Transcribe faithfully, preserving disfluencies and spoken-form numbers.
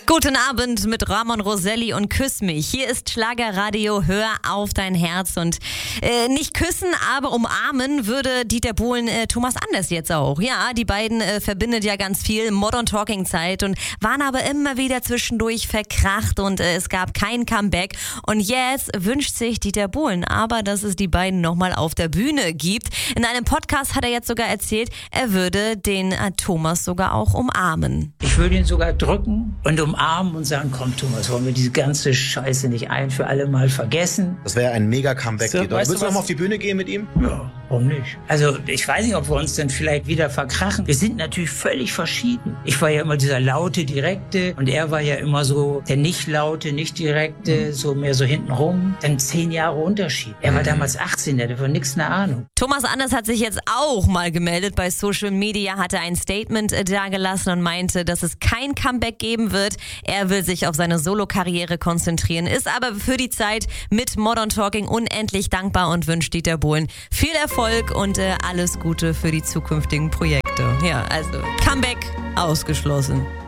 Guten Abend mit Ramon Roselli und Küss mich. Hier ist Schlagerradio, hör auf dein Herz. Und äh, nicht küssen, aber umarmen würde Dieter Bohlen äh, Thomas Anders jetzt auch. Ja, die beiden äh, verbindet ja ganz viel Modern Talking Zeit und waren aber immer wieder zwischendurch verkracht und äh, es gab kein Comeback. Und jetzt wünscht sich Dieter Bohlen aber, dass es die beiden nochmal auf der Bühne gibt. In einem Podcast hat er jetzt sogar erzählt, er würde den äh, Thomas sogar auch umarmen. Ich würde ihn sogar drücken und umarmen und sagen, komm Thomas, wollen wir diese ganze Scheiße nicht ein für alle Mal vergessen? Das wäre ein mega Comeback. So, Willst du noch mal auf die Bühne gehen mit ihm? Ja, warum nicht? Also ich weiß nicht, ob wir uns dann vielleicht wieder verkrachen. Wir sind natürlich völlig verschieden. Ich war ja immer dieser laute, direkte und er war ja immer so der nicht laute, nicht direkte, so mehr so hintenrum. Dann zehn Jahre Unterschied. Er war damals achtzehn, der hatte von nichts eine Ahnung. Thomas Anders hat sich jetzt auch mal gemeldet bei Social Media, hatte ein Statement äh, dagelassen und meinte, dass es kein Comeback geben wird. Er will sich auf seine Solo-Karriere konzentrieren, ist aber für die Zeit mit Modern Talking unendlich dankbar und wünscht Dieter Bohlen viel Erfolg und äh, alles Gute für die zukünftigen Projekte. Ja, also Comeback ausgeschlossen.